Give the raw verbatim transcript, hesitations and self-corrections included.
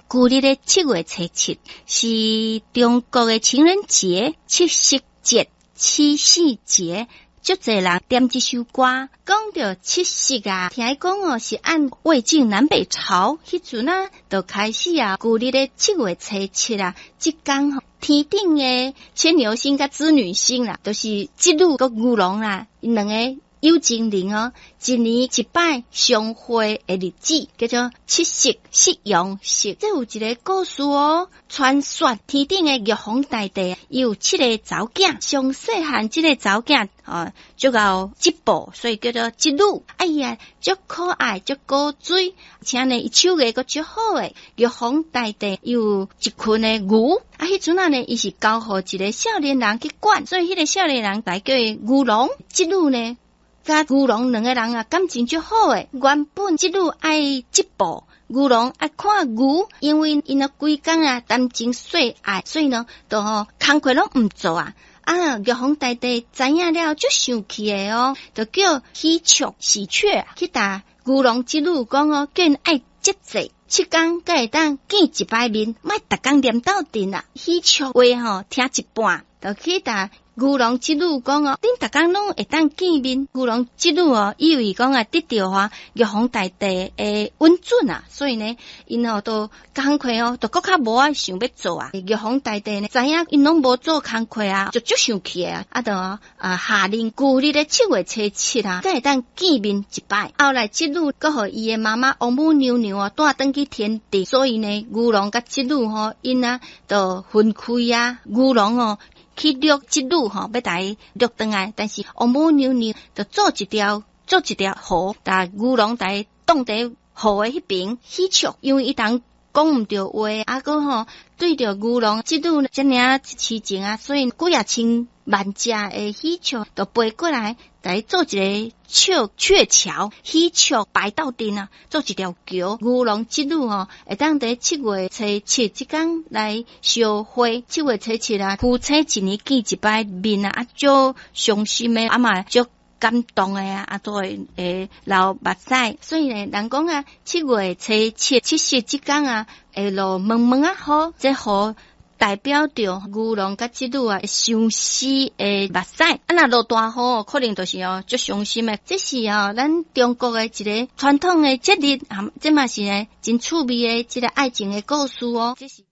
旧历的七月初七是中国的情人节、七夕节、七夕节。足侪人点这首歌，讲到七夕啊，听伊讲哦，是按魏晋南北朝迄阵啊，就开始啊，旧历的七月初七啊，即天吼，天顶的牵牛星甲织女星啦，都、就是织女甲牛郎啦，因两个有情人哦，一年一摆相会的日子叫做七夕夕阳夕。这有一个故事哦，传说天顶的玉皇大帝有七个查囝，上细汉这个查囝啊，就叫织布，所以叫做织女。哎呀，足可爱，足高水，而且呢，伊手艺阁足好诶。玉皇大帝有一群的牛，啊，迄阵啊呢，伊是交互一个少年人去管，所以迄个少年人来叫伊牛郎，织女呢。甲牛郎两个人啊感情就好诶，原本织女爱织布，牛郎爱看牛，因为因啊规工啊谈情说爱，所以呢，都吼工课拢毋做啊。啊，玉皇大帝知影了，就生气诶哦，就叫喜鹊喜鹊去打牛郎织女讲哦，叫因爱节制。七天才会当见一摆面，莫逐工念斗阵啊。喜鹊话吼听一半，就去打。牛郎织女讲哦，恁逐工拢会当见面。牛郎织女哦，以为讲啊得到啊玉皇大帝诶允准啊，所以呢，因哦都工课哦，都搁较无啊想要做啊。玉皇大帝呢，知影因拢无做工课啊，就足生气啊，啊就啊下令旧历的七月初七啊，才会当见面一摆。后来织女搁互伊诶妈妈王母娘娘啊带转去天地，所以呢，牛郎甲织女吼，因啊就分开啊，牛郎哦。去掠织女吼，要来掠转来，但是王母娘娘就做一条做一条河，但牛郎在挡在河的迄边喜鹊，因为伊当讲毋着话，啊个吼对着牛郎织女遮尔痴情啊，所以几啊千万只的喜鹊就飞过来，来做一个鹊鹊桥，喜鹊摆到阵啊，做一条桥。牛郎织女吼，会当在七月初七即天来相会。七月初七啊，夫妻一年见一摆面啊，啊，足伤心的，啊嘛足感动的啊，啊都会诶流目屎。所以呢，人讲啊，七月初七七夕即天啊，会落蒙蒙啊雨，这雨。代表着牛郎甲织女啊伤死诶目屎，啊若落大雨，可能就是哦足伤心诶。这是哦咱中国诶一个传统诶节日，啊，这嘛是呢真趣味诶一个爱情诶故事哦。这是